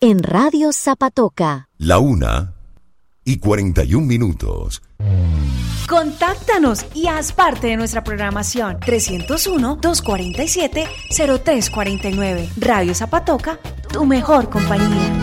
en Radio Zapatoca. 1:41. Contáctanos y haz parte de nuestra programación. 301-247-0349. Radio Zapatoca, tu mejor compañía.